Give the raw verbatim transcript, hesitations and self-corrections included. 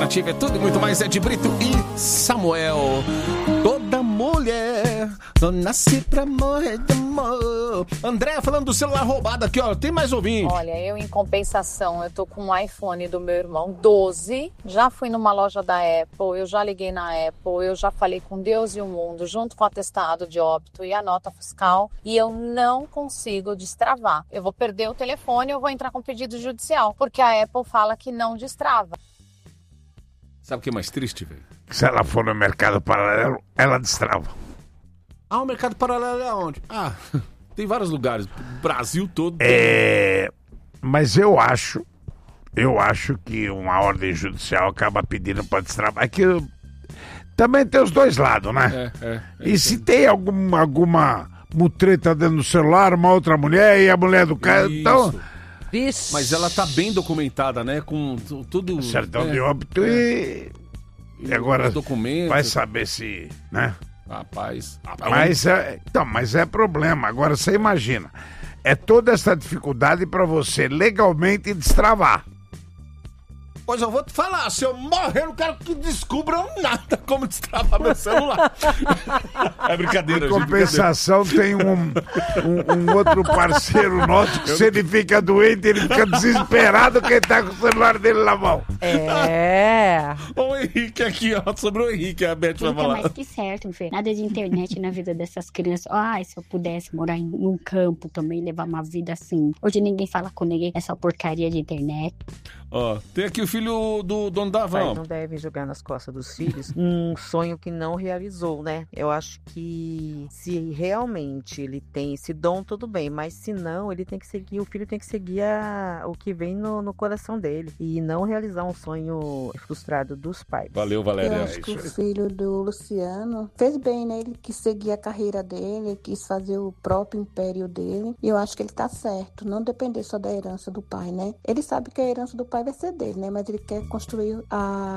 alternativa, é tudo e muito mais. É de Brito e Samuel. Toda mulher não nasce pra morrer de amor. André falando do celular roubado aqui, ó. Tem mais ouvinte. Olha, eu em compensação, eu tô com um iPhone do meu irmão doze. Já fui numa loja da Apple, eu já liguei na Apple, eu já falei com Deus e o mundo, junto com o atestado de óbito e a nota fiscal, e eu não consigo destravar. Eu vou perder o telefone, eu vou entrar com pedido judicial, porque a Apple fala que não destrava. Sabe o que é mais triste, velho? Se ela for no mercado paralelo, ela destrava. Ah, o mercado paralelo é onde? Ah, tem vários lugares, Brasil todo. É, mas eu acho, eu acho que uma ordem judicial acaba pedindo para destravar. É que também tem os dois lados, né? É, é, é, e se tem algum, alguma mutreta dentro do celular, uma outra mulher e a mulher do cara, Isso. então... Vixe. Mas ela tá bem documentada, né? Com tudo... Certão é, de óbito é. e... E agora documentos. vai saber se, né? Rapaz. rapaz mas é, então, mas é problema. Agora você imagina, é toda essa dificuldade para você legalmente destravar. Pois eu vou te falar, se eu morrer, eu não quero que descubram nada como destravar meu celular. É brincadeira, Em gente, compensação, tem um, um, um outro parceiro nosso que, se ele fica doente, ele fica desesperado que ele tá com o celular dele na mão. É. O Henrique aqui, ó, sobre o Henrique, a Beth vai Fica falar. mais que certo, Fê. Nada de internet na vida dessas crianças. Ai, se eu pudesse morar em um campo também, levar uma vida assim. Hoje ninguém fala com ninguém, essa porcaria de internet. Ó, tem aqui o filho do dono da Pais van. não devem jogar nas costas dos filhos um sonho que não realizou, né? Eu acho que se realmente ele tem esse dom, tudo bem, mas se não, ele tem que seguir, o filho tem que seguir a, o que vem no, no coração dele e não realizar um sonho frustrado dos pais. Valeu, Valéria. Eu acho que o filho do Luciano fez bem, né? Ele quis seguir a carreira dele, ele quis fazer o próprio império dele. E eu acho que ele tá certo, não depender só da herança do pai, né? Ele sabe que a herança do pai vai ser dele, né? Mas ele quer construir a